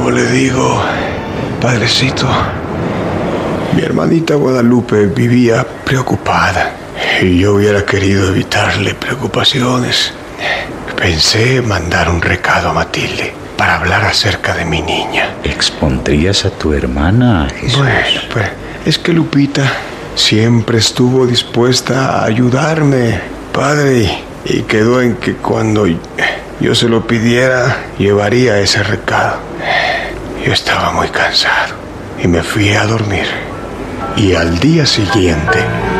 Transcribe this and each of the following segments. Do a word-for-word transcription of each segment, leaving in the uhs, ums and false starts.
como le digo, padrecito, mi hermanita Guadalupe vivía preocupada y yo hubiera querido evitarle preocupaciones. Pensé mandar un recado a Matilde para hablar acerca de mi niña. ¿Expondrías a tu hermana, Jesús? Bueno, pues es que Lupita siempre estuvo dispuesta a ayudarme, padre, y, y quedó en que cuando yo se lo pidiera, llevaría ese recado. Yo estaba muy cansado y me fui a dormir. Y al día siguiente...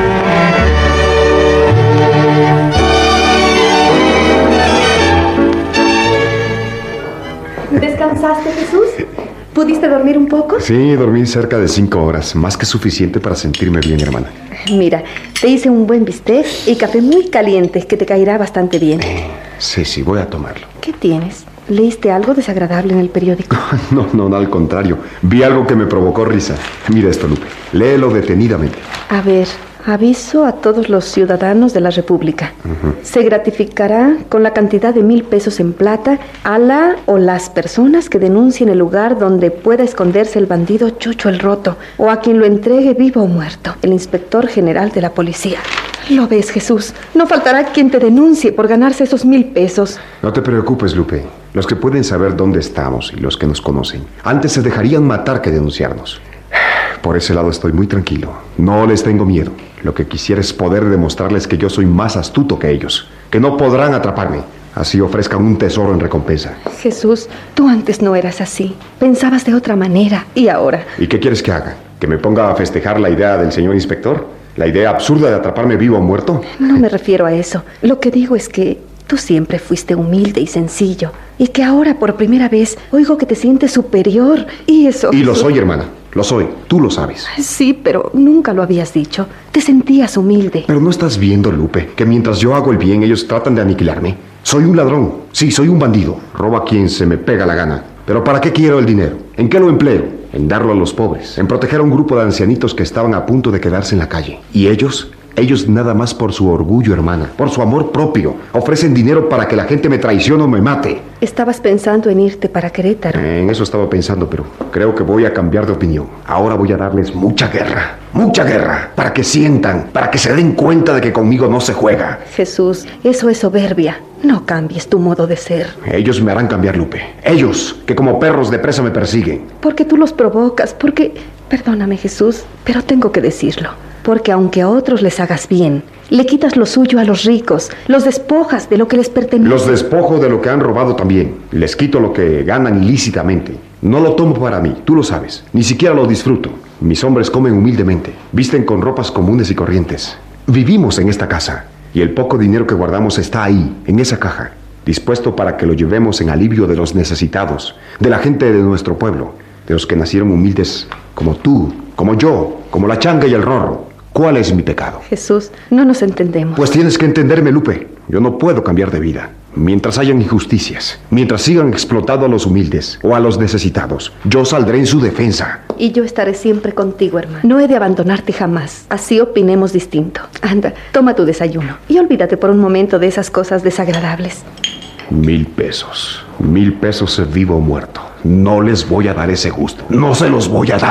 ¿Descansaste, Jesús? ¿Pudiste dormir un poco? Sí, dormí cerca de cinco horas, más que suficiente para sentirme bien, hermana. Mira, te hice un buen bistec y café muy caliente que te caerá bastante bien. Eh, sí, sí, voy a tomarlo. ¿Qué tienes? ¿Leíste algo desagradable en el periódico? No, no, no, al contrario. Vi algo que me provocó risa. Mira esto, Lupe. Léelo detenidamente. A ver, aviso a todos los ciudadanos de la República. Uh-huh. Se gratificará con la cantidad de mil pesos en plata a la o las personas que denuncien el lugar donde pueda esconderse el bandido Chucho el Roto o a quien lo entregue vivo o muerto, el inspector general de la policía. ¿Lo ves, Jesús? No faltará quien te denuncie por ganarse esos mil pesos. No te preocupes, Lupe. Los que pueden saber dónde estamos y los que nos conocen, antes se dejarían matar que denunciarnos. Por ese lado estoy muy tranquilo. No les tengo miedo. Lo que quisiera es poder demostrarles que yo soy más astuto que ellos, que no podrán atraparme. Así ofrezcan un tesoro en recompensa. Jesús, tú antes no eras así. Pensabas de otra manera. ¿Y ahora? ¿Y qué quieres que haga? ¿Que me ponga a festejar la idea del señor inspector? ¿La idea absurda de atraparme vivo o muerto? No me refiero a eso. Lo que digo es que tú siempre fuiste humilde y sencillo. Y que ahora, por primera vez, oigo que te sientes superior. Y eso... Y lo soy, hermana. Lo soy. Tú lo sabes. Sí, pero nunca lo habías dicho. Te sentías humilde. Pero no estás viendo, Lupe, que mientras yo hago el bien, ellos tratan de aniquilarme. Soy un ladrón. Sí, soy un bandido. Robo a quien se me pega la gana. ¿Pero para qué quiero el dinero? ¿En qué lo empleo? En darlo a los pobres. En proteger a un grupo de ancianitos que estaban a punto de quedarse en la calle. ¿Y ellos? Ellos nada más por su orgullo, hermana, por su amor propio. Ofrecen dinero para que la gente me traicione o me mate. Estabas pensando en irte para Querétaro. En eso estaba pensando, pero creo que voy a cambiar de opinión. Ahora voy a darles mucha guerra, mucha guerra, para que sientan, para que se den cuenta de que conmigo no se juega. Jesús, eso es soberbia. No cambies tu modo de ser. Ellos me harán cambiar, Lupe. Ellos, que como perros de presa me persiguen. Porque tú los provocas, porque... Perdóname, Jesús, pero tengo que decirlo. Porque aunque a otros les hagas bien, le quitas lo suyo a los ricos, los despojas de lo que les pertenece. Los despojo de lo que han robado también. Les quito lo que ganan ilícitamente. No lo tomo para mí, tú lo sabes. Ni siquiera lo disfruto. Mis hombres comen humildemente, visten con ropas comunes y corrientes. Vivimos en esta casa y el poco dinero que guardamos está ahí, en esa caja, dispuesto para que lo llevemos en alivio de los necesitados, de la gente de nuestro pueblo, de los que nacieron humildes como tú, como yo, como la changa y el rorro. ¿Cuál es mi pecado? Jesús, no nos entendemos. Pues tienes que entenderme, Lupe. Yo no puedo cambiar de vida. Mientras hayan injusticias, mientras sigan explotando a los humildes o a los necesitados, yo saldré en su defensa. Y yo estaré siempre contigo, hermano. No he de abandonarte jamás. Así opinemos distinto. Anda, toma tu desayuno y olvídate por un momento de esas cosas desagradables. Mil pesos. Mil pesos vivo o muerto. No les voy a dar ese gusto. No se los voy a dar.